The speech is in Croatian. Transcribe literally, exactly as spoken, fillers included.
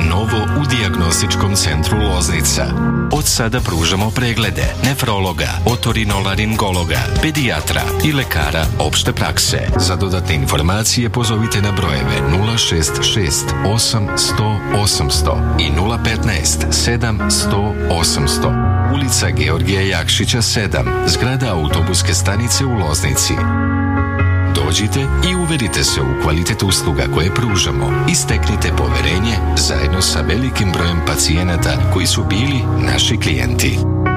Novo u dijagnostičkom centru Loznica. Od sada pružamo preglede nefrologa, otorinolaringologa, pedijatra i lekara opšte prakse. Za dodatne informacije pozovite na brojeve nula šest šest osam sto osamsto i nula petnaest sedam sto osamsto. Ulica Georgija Jakšića sedam, zgrada autobuske stanice u Loznici. Dođite i uverite se u kvalitet usluga koje pružamo i steknite poverenje zajedno sa velikim brojem pacijenata koji su bili naši klijenti.